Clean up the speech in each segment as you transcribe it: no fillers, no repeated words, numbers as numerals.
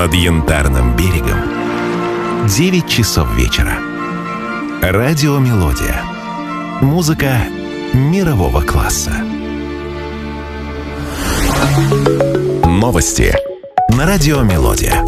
Над Янтарным берегом 9 часов вечера. Радиомелодия. Музыка мирового класса. Новости на Радиомелодия.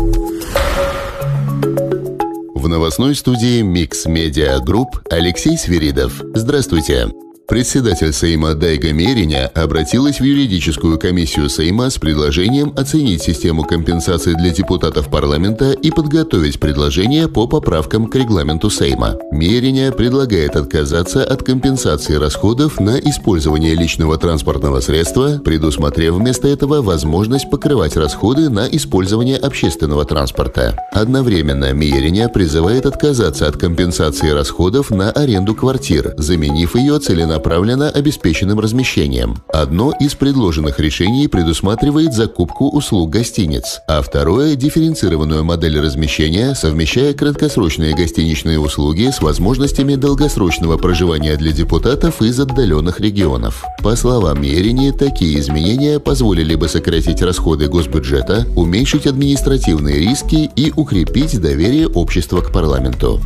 В новостной студии Mix Media Group Алексей Свиридов. Здравствуйте. Председатель Сейма Дайга Мериня обратилась в юридическую комиссию Сейма с предложением оценить систему компенсации для депутатов парламента и подготовить предложение по поправкам к регламенту Сейма. Мериня предлагает отказаться от компенсации расходов на использование личного транспортного средства, предусмотрев вместо этого возможность покрывать расходы на использование общественного транспорта. Одновременно Мериня призывает отказаться от компенсации расходов на аренду квартир, заменив ее целенаправленно обеспеченным размещением. Одно из предложенных решений предусматривает закупку услуг гостиниц, а второе – дифференцированную модель размещения, совмещая краткосрочные гостиничные услуги с возможностями долгосрочного проживания для депутатов из отдаленных регионов. По словам Мерини, такие изменения позволили бы сократить расходы госбюджета, уменьшить административные риски и укрепить доверие общества к парламенту.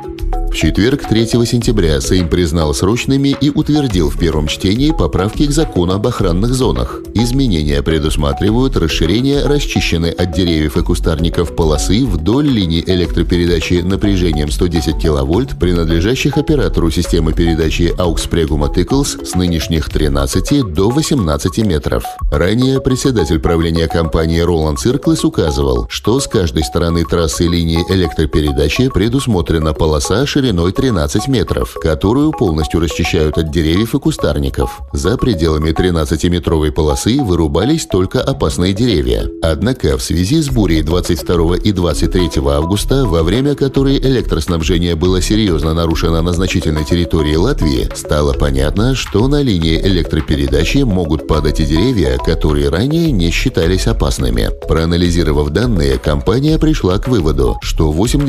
В четверг, 3 сентября, Сейм признал срочными и утвердил в первом чтении поправки к закону об охранных зонах. Изменения предусматривают расширение расчищенной от деревьев и кустарников полосы вдоль линий электропередачи напряжением 110 кВт, принадлежащих оператору системы передачи AUX Preguma Tickles с нынешних 13 до 18 метров. Ранее председатель правления компании Roland Circles указывал, что с каждой стороны трассы линии электропередачи предусмотрена полоса шириной 13 метров, которую полностью расчищают от деревьев и кустарников. За пределами 13-метровой полосы вырубались только опасные деревья. Однако в связи с бурей 22 и 23 августа, во время которой электроснабжение было серьезно нарушено на значительной территории Латвии, стало понятно, что на линии электропередачи могут падать и деревья, которые ранее не считались опасными. Проанализировав данные, компания пришла к выводу, что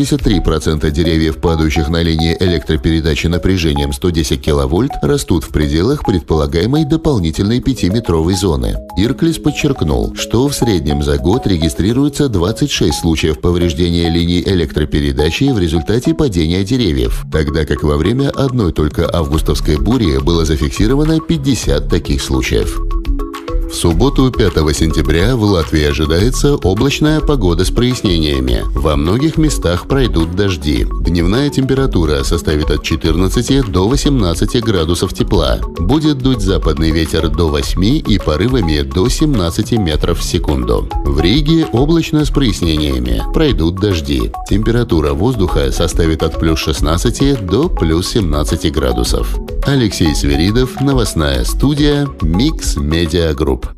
83% деревьев, падающих на линии электропередачи напряжением 110 кВт, растут в пределах предполагаемой дополнительной 5-метровой зоны. Ирклис подчеркнул, что в среднем за год регистрируется 26 случаев повреждения линий электропередачи в результате падения деревьев, тогда как во время одной только августовской бури было зафиксировано 50 таких случаев. В субботу, 5 сентября, в Латвии ожидается облачная погода с прояснениями. Во многих местах пройдут дожди. Дневная температура составит от 14 до 18 градусов тепла. Будет дуть западный ветер до 8 и порывами до 17 метров в секунду. В Риге облачно с прояснениями. Пройдут дожди. Температура воздуха составит от плюс 16 до плюс 17 градусов. Алексей Свиридов, новостная студия Mix Media Group.